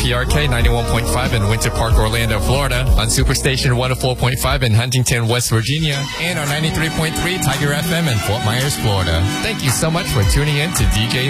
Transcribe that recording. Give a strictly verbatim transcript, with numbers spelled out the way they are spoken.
P R K ninety-one point five in Winter Park, Orlando, Florida, on Superstation one oh four point five in Huntington, West Virginia, and on ninety-three point three Tiger F M in Fort Myers, Florida. Thank you so much for tuning in to D J